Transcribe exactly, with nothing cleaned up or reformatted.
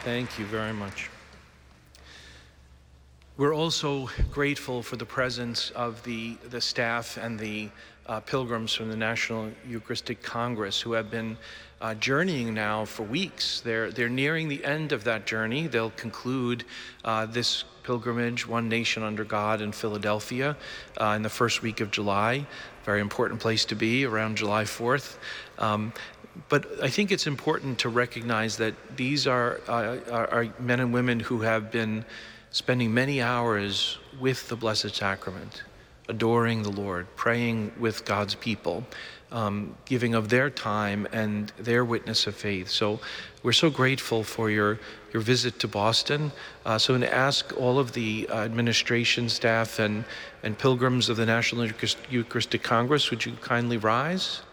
Thank you very much. We're also grateful for the presence of the, the staff and the uh, pilgrims from the National Eucharistic Congress who have been uh, journeying now for weeks. They're, they're nearing the end of that journey. They'll conclude uh, this pilgrimage, One Nation Under God, in Philadelphia uh, in the first week of July. Very important place to be, around July fourth. Um, But I think it's important to recognize that these are, uh, are, are men and women who have been spending many hours with the Blessed Sacrament, adoring the Lord, praying with God's people, um, giving of their time and their witness of faith. So we're so grateful for your, your visit to Boston. Uh, so I'm going to ask all of the uh, administration staff and, and pilgrims of the National Eucharistic Congress, would you kindly rise?